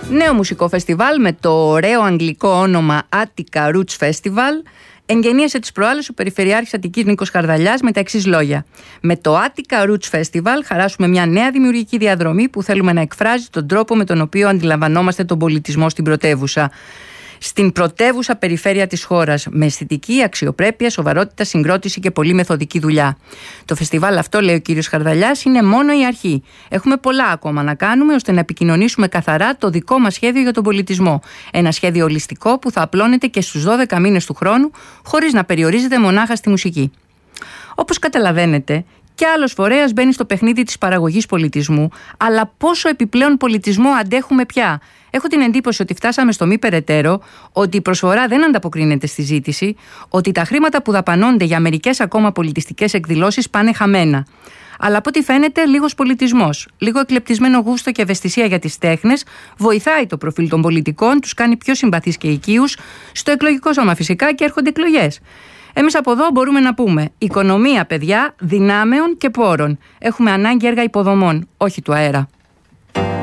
Νέο μουσικό φεστιβάλ με το ωραίο αγγλικό όνομα Attica Roots Festival εγγενίασε τις προάλλες ο Περιφερειάρχης Αττικής Νίκος Χαρδαλιάς με τα εξής λόγια. Με το Attica Roots Festival χαράσουμε μια νέα δημιουργική διαδρομή που θέλουμε να εκφράζει τον τρόπο με τον οποίο αντιλαμβανόμαστε τον πολιτισμό στην πρωτεύουσα. Στην πρωτεύουσα περιφέρεια της χώρας, με αισθητική, αξιοπρέπεια, σοβαρότητα, συγκρότηση και πολύ μεθοδική δουλειά. Το φεστιβάλ αυτό, λέει ο κύριος Χαρδαλιάς, είναι μόνο η αρχή. Έχουμε πολλά ακόμα να κάνουμε ώστε να επικοινωνήσουμε καθαρά το δικό μας σχέδιο για τον πολιτισμό. Ένα σχέδιο ολιστικό που θα απλώνεται και στους 12 μήνες του χρόνου, χωρίς να περιορίζεται μονάχα στη μουσική. Όπως καταλαβαίνετε, και άλλος φορέας μπαίνει στο παιχνίδι της παραγωγής πολιτισμού, αλλά πόσο επιπλέον πολιτισμό αντέχουμε πια? Έχω την εντύπωση ότι φτάσαμε στο μη περαιτέρω, ότι η προσφορά δεν ανταποκρίνεται στη ζήτηση, ότι τα χρήματα που δαπανώνται για μερικές ακόμα πολιτιστικές εκδηλώσεις πάνε χαμένα. Αλλά από ό,τι φαίνεται, λίγος πολιτισμός, λίγο εκλεπτισμένο γούστο και ευαισθησία για τις τέχνες βοηθάει το προφίλ των πολιτικών, τους κάνει πιο συμπαθείς και οικείους, στο εκλογικό σώμα φυσικά, και έρχονται εκλογές. Εμείς από εδώ μπορούμε να πούμε: οικονομία, παιδιά, δυνάμεων και πόρων. Έχουμε ανάγκη έργα υποδομών, όχι του αέρα.